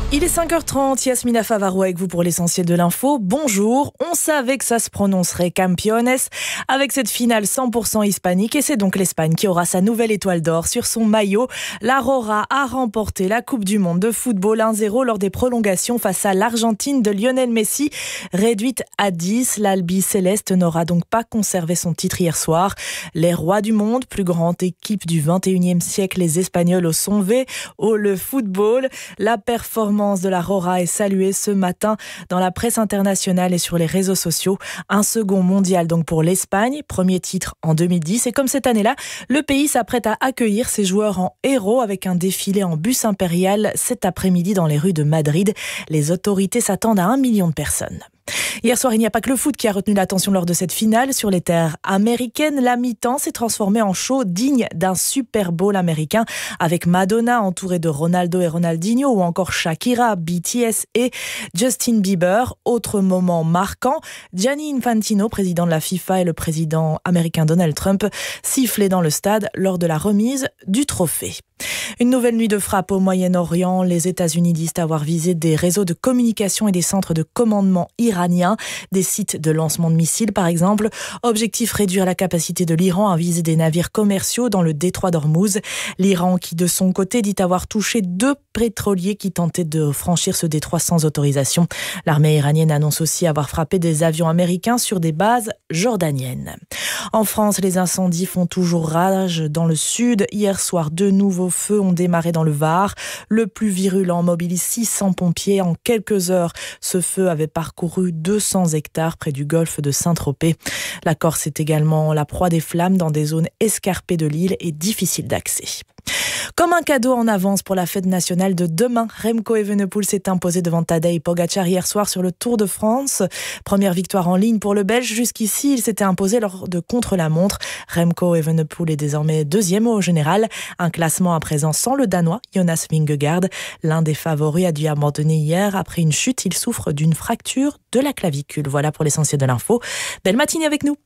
Il est 5h30, Yasmina Favaro avec vous pour l'essentiel de l'info. Bonjour, on savait que ça se prononcerait Campeones avec cette finale 100% hispanique et c'est donc l'Espagne qui aura sa nouvelle étoile d'or sur son maillot. La Roja a remporté la Coupe du Monde de football 1-0 lors des prolongations face à l'Argentine de Lionel Messi. Réduite à 10, l'Albi Céleste n'aura donc pas conservé son titre hier soir. Les rois du monde, plus grande équipe du 21e siècle, les Espagnols au sommet, le football, la performance de la Roja est saluée ce matin dans la presse internationale et sur les réseaux sociaux. Un second mondial donc pour l'Espagne, premier titre en 2010. Et comme cette année-là, le pays s'apprête à accueillir ses joueurs en héros avec un défilé en bus impérial cet après-midi dans les rues de Madrid. Les autorités s'attendent à 1 million de personnes. Hier soir, il n'y a pas que le foot qui a retenu l'attention lors de cette finale. Sur les terres américaines, la mi-temps s'est transformée en show digne d'un Super Bowl américain avec Madonna entourée de Ronaldo et Ronaldinho ou encore Shakira, BTS et Justin Bieber. Autre moment marquant, Gianni Infantino, président de la FIFA, et le président américain Donald Trump sifflaient dans le stade lors de la remise du trophée. Une nouvelle nuit de frappe au Moyen-Orient. Les États-Unis disent avoir visé des réseaux de communication et des centres de commandement iraniens, des sites de lancement de missiles par exemple. Objectif, réduire la capacité de l'Iran à viser des navires commerciaux dans le détroit d'Ormuz. L'Iran qui de son côté dit avoir touché 2 pétroliers qui tentaient de franchir ce détroit sans autorisation. L'armée iranienne annonce aussi avoir frappé des avions américains sur des bases jordaniennes. En France, les incendies font toujours rage dans le sud. Hier soir, 2 nouveaux feux ont démarré dans le Var. Le plus virulent mobilise 600 pompiers. En quelques heures, ce feu avait parcouru 200 hectares près du golfe de Saint-Tropez. La Corse est également la proie des flammes dans des zones escarpées de l'île et difficiles d'accès. Comme un cadeau en avance pour la fête nationale de demain, Remco Evenepoel s'est imposé devant Tadej Pogačar hier soir sur le Tour de France. Première victoire en ligne pour le Belge. Jusqu'ici, il s'était imposé lors de contre-la-montre. Remco Evenepoel est désormais 2e au général. Un classement à présent sans le Danois, Jonas Vingegaard. L'un des favoris a dû abandonner hier. Après une chute, il souffre d'une fracture de la clavicule. Voilà pour l'essentiel de l'info. Belle matinée avec nous.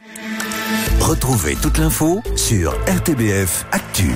Retrouvez toute l'info sur RTBF Actu.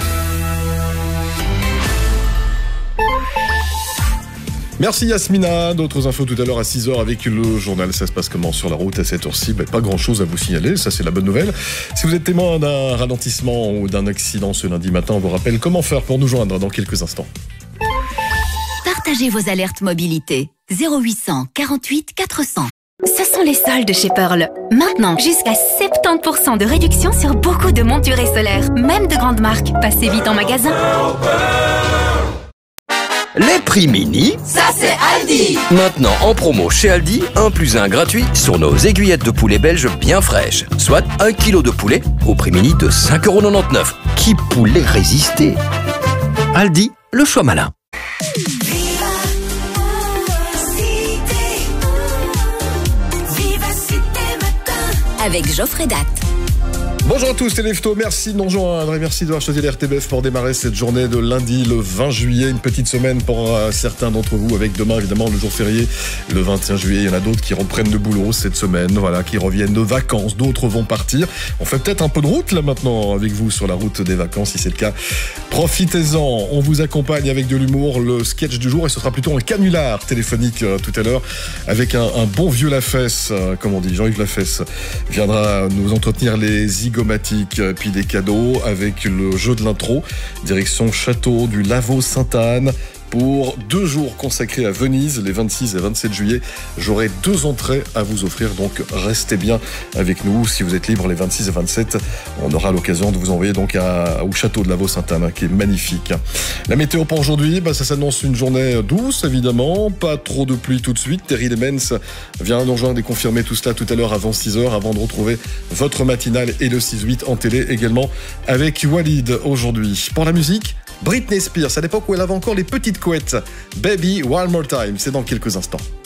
Merci Yasmina, d'autres infos tout à l'heure à 6h avec le journal. Ça se passe comment sur la route à cette heure-ci? Pas grand chose à vous signaler, ça c'est la bonne nouvelle. Si vous êtes témoin d'un ralentissement ou d'un accident ce lundi matin, on vous rappelle comment faire pour nous joindre dans quelques instants. Partagez vos alertes mobilité 0800 48 400. Ce sont les soldes chez Pearl. Maintenant, jusqu'à 70% de réduction sur beaucoup de montures et solaires, même de grandes marques. Passez vite en magasin. Les prix mini, ça c'est Aldi. Maintenant en promo chez Aldi, 1 + 1 gratuit sur nos aiguillettes de poulet belge bien fraîches. Soit 1 kg de poulet au prix mini de 5,99 €. Qui pourrait résister? Aldi, le choix malin. Avec Geoffrey Datt. Bonjour à tous, c'est Lefto, merci de nous rejoindre et merci d'avoir choisi l'RTBF pour démarrer cette journée de lundi le 20 juillet. Une petite semaine pour certains d'entre vous avec demain évidemment le jour férié le 21 juillet. Il y en a d'autres qui reprennent le boulot cette semaine, voilà, qui reviennent de vacances, d'autres vont partir. On fait peut-être un peu de route là maintenant avec vous sur la route des vacances, si c'est le cas. Profitez-en, on vous accompagne avec de l'humour, le sketch du jour et ce sera plutôt un canular téléphonique tout à l'heure avec un bon vieux Lafesse, comme on dit, Jean-Yves Lafesse viendra nous entretenir les zygomatiques, puis des cadeaux avec le jeu de l'intro, direction château du Lavaux Sainte-Anne. Pour 2 jours consacrés à Venise, les 26 et 27 juillet, j'aurai 2 entrées à vous offrir, donc restez bien avec nous. Si vous êtes libre les 26 et 27, on aura l'occasion de vous envoyer donc au château de Lavaux Sainte-Anne, qui est magnifique. La météo pour aujourd'hui, ça s'annonce une journée douce, évidemment, pas trop de pluie tout de suite. Terry Lemens vient nous rejoindre et confirmer tout cela tout à l'heure avant 6h, avant de retrouver votre matinale et le 6-8 en télé également avec Walid aujourd'hui. Pour la musique, Britney Spears, à l'époque où elle avait encore les petites couettes. Baby, One More Time, c'est dans quelques instants.